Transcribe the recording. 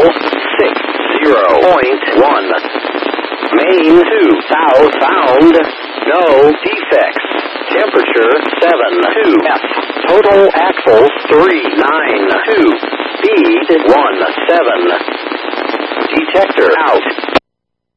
60.1. Main 2, south found, no defects. Temperature 72 F. Total axles 392. Speed 17. Detector out.